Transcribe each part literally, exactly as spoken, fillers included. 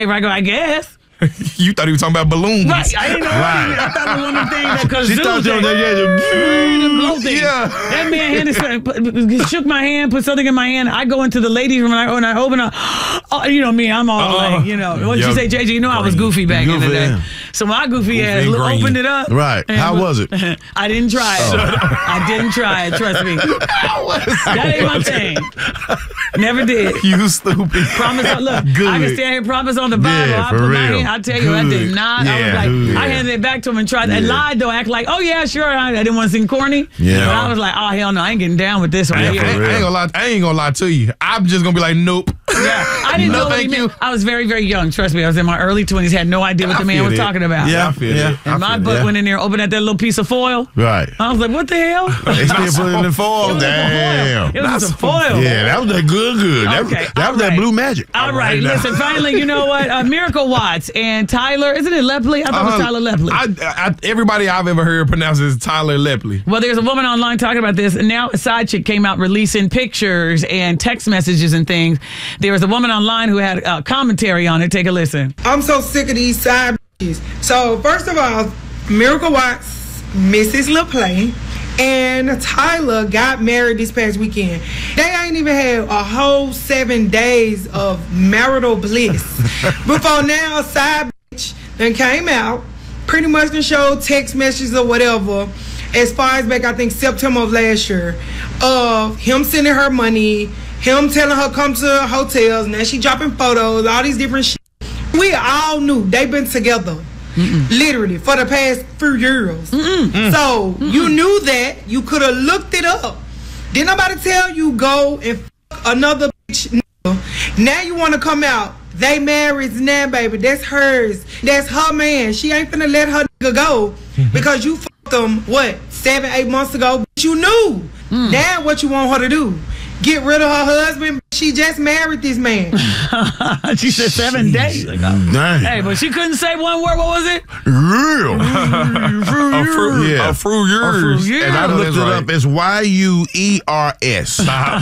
I go, I guess. You thought he was talking about balloons. Right. I didn't know. Right. I thought it was one of the things that because She thought you were yeah. That man handed, shook my hand, put something in my hand. I go into the ladies' room and I, and I open up. Oh, you know me, I'm all uh, like, you know. What did you say, J J? You know I was goofy back goofy, in the day. Yeah. So my goofy, goofy ass green. opened it up. Right. How was it? I didn't try it. Oh. I didn't try it, trust me. That ain't my thing. Never did. You stupid. Promise on, look, Good. I can stand here, promise on the Bible. Yeah, I for put real. my hand, I tell you, I did not. Yeah, I was like, yeah. I handed it back to him and tried, yeah. and lied though, act like, oh yeah, sure. I, I didn't want to seem corny. Yeah. But I was like, oh hell no, I ain't getting down with this one. I, Yeah, I, I, ain't gonna lie, I ain't gonna lie to you. I'm just gonna be like, nope. Yeah, I didn't No, know what he thank meant. you. I was very, very young. Trust me, I was in my early twenties. Had no idea what I the man feel was it. talking about. Yeah, I feel yeah. it. And my I feel butt yeah. went in there, opened up that little piece of foil. Right. I was like, what the hell? They still put it in the foil. It was a Damn. foil. It was a foil. Yeah, that was that good, good. That, Okay, that was all that right. blue magic. All right, now. listen, finally, you know what? Uh, Miracle Watts and Tyler, isn't it Lepley? I thought it was Uh-huh. Tyler Lepley. I, I, everybody I've ever heard pronounce it is Tyler Lepley. Well, there's a woman online talking about this, and now a side chick came out releasing pictures and text messages and things. There was a woman online who had uh, commentary on it. Take a listen. I'm so sick of these side bitches. So, first of all, Miracle Watts, Missus LaPlay, and Tyler got married this past weekend. They ain't even had a whole seven days of marital bliss. Before now, side bitch then came out, pretty much done showed text messages or whatever, as far as back, I think, September of last year, of him sending her money, him telling her come to hotels, now she dropping photos, all these different shit. We all knew they've been together. Mm-mm. Literally for the past few years. Mm-mm. So Mm-mm. you knew that. You could have looked it up. Didn't nobody tell you go and fuck another bitch? Now you want to come out. They married now, baby. That's hers. That's her man. She ain't finna let her nigga go because you fucked them, what, seven, eight months ago? But you knew. Mm. Now what you want her to do? Get rid of her husband? She just married this man. She said seven Jeez. days ago. Dang. Hey, but she couldn't say one word. What was it? Real. A fruit, Yeah. a fruit years. years. And I know looked that's it right. up. It's Y U E R S.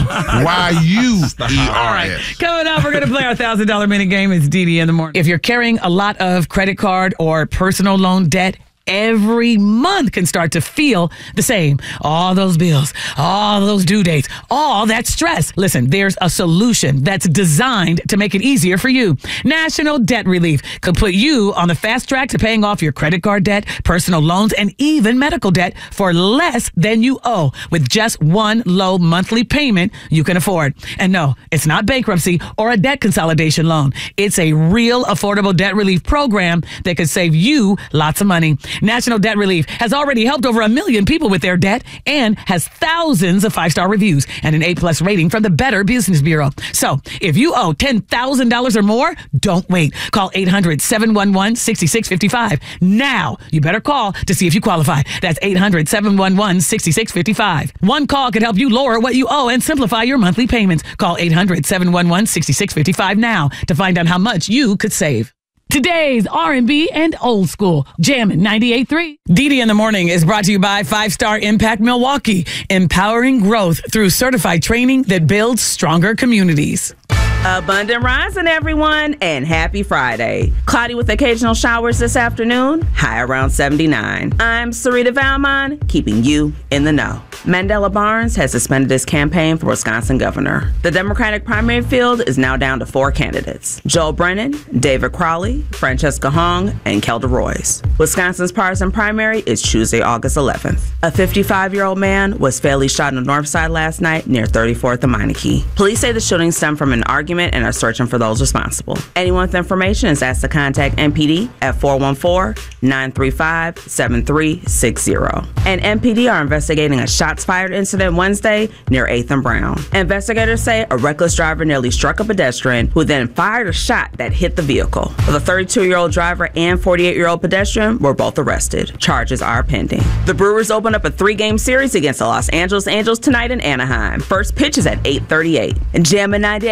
Y U E All R right. S. Coming up, we're going to play our one thousand dollars minute game. It's Dee Dee in the morning. If you're carrying a lot of credit card or personal loan debt, every month can start to feel the same. All those bills, all those due dates, all that stress. Listen, there's a solution that's designed to make it easier for you. National Debt Relief could put you on the fast track to paying off your credit card debt, personal loans, and even medical debt for less than you owe with just one low monthly payment you can afford. And no, it's not bankruptcy or a debt consolidation loan. It's a real affordable debt relief program that could save you lots of money. National Debt Relief has already helped over a million people with their debt and has thousands of five-star reviews and an A-plus rating from the Better Business Bureau. So if you owe ten thousand dollars or more, don't wait. Call eight hundred, seven one one, six six five five. Now, you better call to see if you qualify. That's eight hundred, seven one one, six six five five. One call could help you lower what you owe and simplify your monthly payments. Call eight hundred, seven one one, six six five five now to find out how much you could save. Today's R and B and old school. Jammin' ninety-eight point three. Dee Dee in the Morning is brought to you by Five Star Impact Milwaukee, empowering growth through certified training that builds stronger communities. Abundant rising, everyone, and happy Friday. Cloudy with occasional showers this afternoon, high around seventy-nine. I'm Sarita Valmon, keeping you in the know. Mandela Barnes has suspended his campaign for Wisconsin governor. The Democratic primary field is now down to four candidates: Joel Brennan, David Crowley, Francesca Hong, and Kelda Royce. Wisconsin's partisan primary is Tuesday, August eleventh. A fifty-five-year-old man was fatally shot on the north side last night near thirty-fourth and Meineke. Police say the shooting stemmed from an argument and are searching for those responsible. Anyone with information is asked to contact M P D at four one four, nine three five, seven three six zero. And M P D are investigating a shots fired incident Wednesday near eighth and Brown. Investigators say a reckless driver nearly struck a pedestrian who then fired a shot that hit the vehicle. The thirty-two-year-old driver and forty-eight-year-old pedestrian were both arrested. Charges are pending. The Brewers open up a three-game series against the Los Angeles Angels tonight in Anaheim. First pitch is at eight thirty-eight. And Jammin' ninety-eight point three's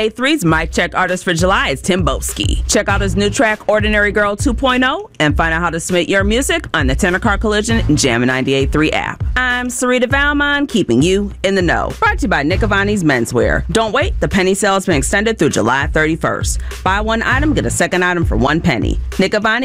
Mic Check Artist for July is Tim Boski. Check out his new track, Ordinary Girl two point oh, and find out how to submit your music on the Tenor Car Collision and Jammin' ninety-eight point three app. I'm Sarita Valmon, keeping you in the know. Brought to you by Nick Avani's Menswear. Don't wait, the penny sale has been extended through July thirty-first. Buy one item, get a second item for one penny. Nick Avani